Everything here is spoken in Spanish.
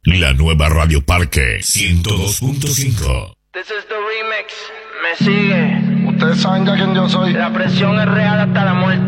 La nueva Radio Parque 102.5. This is the remix. Me sigue. Ustedes saben ya quién yo soy. La presión es real hasta la muerte.